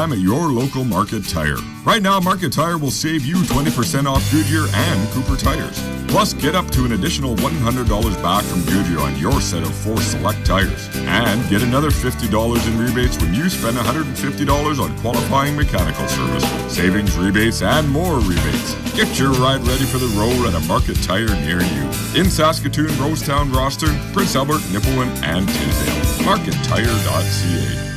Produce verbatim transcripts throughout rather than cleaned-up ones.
time at your local Market Tire. Right now, Market Tire will save you twenty percent off Goodyear and Cooper tires. Plus, get up to an additional one hundred dollars back from Goodyear on your set of four select tires. And get another fifty dollars in rebates when you spend one hundred fifty dollars on qualifying mechanical service. Savings, rebates, and more rebates. Get your ride ready for the road at a Market Tire near you. In Saskatoon, Rosetown, Rosthern, Prince Albert, Nipawin, and Tisdale. market tire dot c a.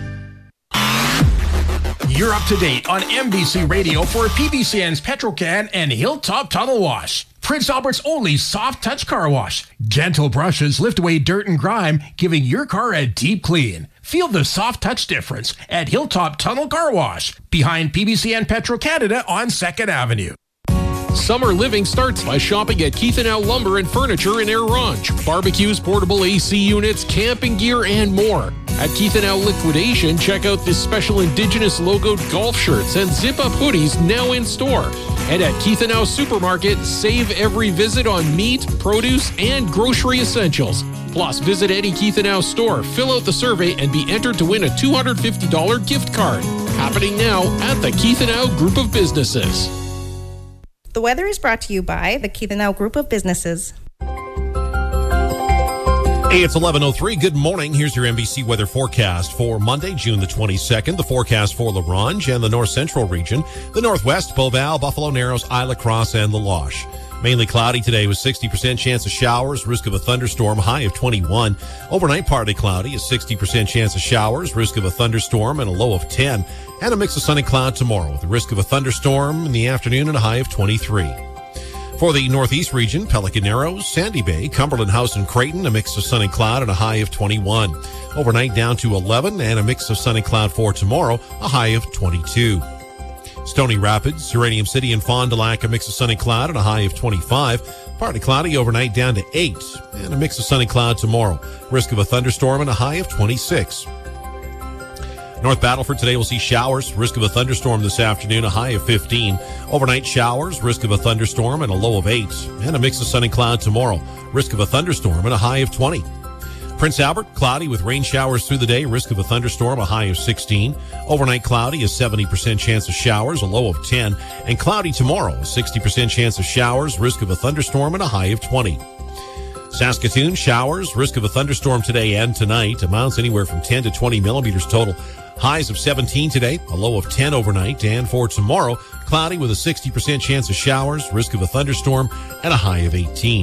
You're up to date on M B C Radio for P B C N's Petrocan and Hilltop Tunnel Wash. Prince Albert's only soft touch car wash. Gentle brushes lift away dirt and grime, giving your car a deep clean. Feel the soft touch difference at Hilltop Tunnel Car Wash, behind P B C N Petro Canada on second Avenue. Summer living starts by shopping at Keith and Al Lumber and Furniture in Air Ronge. Barbecues, portable A C units, camping gear, and more. At Keith and Al Liquidation, check out the special Indigenous logoed golf shirts and zip-up hoodies now in store. And at Keith and Al Supermarket, save every visit on meat, produce, and grocery essentials. Plus, visit any Keith and Al store, fill out the survey, and be entered to win a two hundred fifty dollars gift card. Happening now at the Keith and Al Group of Businesses. The weather is brought to you by the Keith and Al Group of Businesses. Hey, it's eleven oh three. Good morning. Here's your N B C weather forecast for Monday, June the twenty-second. The forecast for La Ronge and the North Central region, the Northwest, Beauval, Buffalo Narrows, Isla Crosse, and the Loche. Mainly cloudy today with sixty percent chance of showers, risk of a thunderstorm, high of twenty-one. Overnight partly cloudy, a sixty percent chance of showers, risk of a thunderstorm, and a low of ten. And a mix of sun and cloud tomorrow with a risk of a thunderstorm in the afternoon and a high of twenty-three. For the Northeast region, Pelican Narrows, Sandy Bay, Cumberland House, and Creighton, a mix of sun and cloud and a high of twenty-one. Overnight down to eleven, and a mix of sun and cloud for tomorrow, a high of twenty-two. Stony Rapids, Uranium City, and Fond du Lac, a mix of sun and cloud and a high of twenty-five. Partly cloudy overnight down to eight, and a mix of sun and cloud tomorrow. Risk of a thunderstorm and a high of twenty-six. North Battleford today will see showers, risk of a thunderstorm this afternoon, a high of fifteen. Overnight showers, risk of a thunderstorm, and a low of eight. And a mix of sun and cloud tomorrow. Risk of a thunderstorm and a high of twenty. Prince Albert, cloudy with rain showers through the day, risk of a thunderstorm, a high of sixteen. Overnight cloudy, a seventy percent chance of showers, a low of ten. And cloudy tomorrow, a sixty percent chance of showers, risk of a thunderstorm, and a high of twenty. Saskatoon, showers, risk of a thunderstorm today and tonight, amounts anywhere from ten to twenty millimeters total. Highs of seventeen today, a low of ten overnight. And for tomorrow, cloudy with a sixty percent chance of showers, risk of a thunderstorm, and a high of eighteen.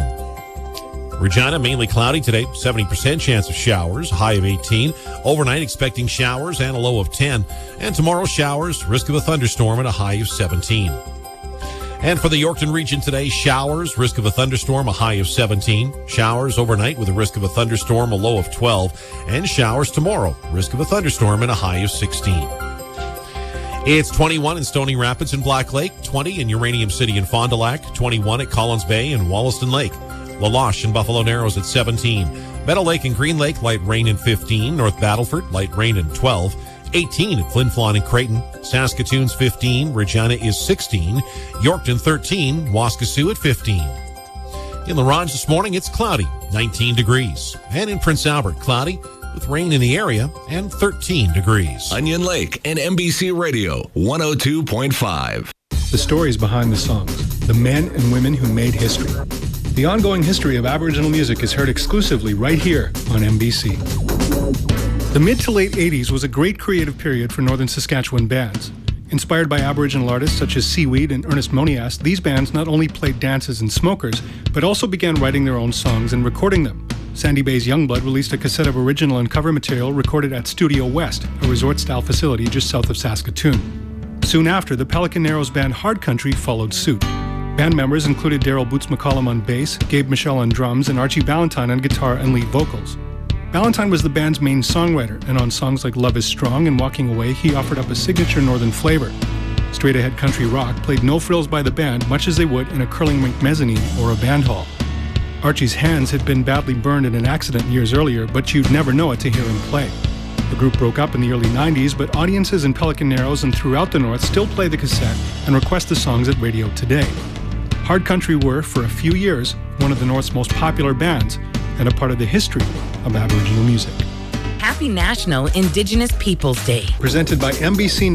Regina, mainly cloudy today, seventy percent chance of showers, high of eighteen. Overnight, expecting showers and a low of ten. And tomorrow, showers, risk of a thunderstorm, and a high of seventeen. And for the Yorkton region today, showers, risk of a thunderstorm, a high of seventeen. Showers overnight with a risk of a thunderstorm, a low of twelve. And showers tomorrow, risk of a thunderstorm, and a high of sixteen. It's twenty-one in Stony Rapids and Black Lake, twenty in Uranium City and Fond du Lac, twenty-one at Collins Bay and Wollaston Lake. La Loche and Buffalo Narrows at seventeen. Meadow Lake and Green Lake, light rain and fifteen. North Battleford, light rain and twelve. eighteen at Flin Flon and Creighton. Saskatoon's fifteen. Regina is sixteen. Yorkton thirteen. Waskesiu at fifteen. In La Ronge this morning, it's cloudy, nineteen degrees. And in Prince Albert, cloudy with rain in the area and thirteen degrees. Onion Lake and M B C Radio one oh two point five. The stories behind the songs, the men and women who made history. The ongoing history of Aboriginal music is heard exclusively right here on M B C. The mid to late eighties was a great creative period for Northern Saskatchewan bands. Inspired by Aboriginal artists such as Seaweed and Ernest Monias, these bands not only played dances and smokers, but also began writing their own songs and recording them. Sandy Bay's Youngblood released a cassette of original and cover material recorded at Studio West, a resort-style facility just south of Saskatoon. Soon after, the Pelican Narrows band Hard Country followed suit. Band members included Daryl Boots McCollum on bass, Gabe Michelle on drums, and Archie Ballantyne on guitar and lead vocals. Ballantyne was the band's main songwriter, and on songs like Love is Strong and Walking Away, he offered up a signature northern flavor. Straight-ahead country rock played no frills by the band, much as they would in a curling rink mezzanine or a band hall. Archie's hands had been badly burned in an accident years earlier, but you'd never know it to hear him play. The group broke up in the early nineties, but audiences in Pelican Narrows and throughout the North still play the cassette and request the songs at radio today. Hard Country were, for a few years, one of the North's most popular bands and a part of the history of Aboriginal music. Happy National Indigenous Peoples Day. Presented by M B C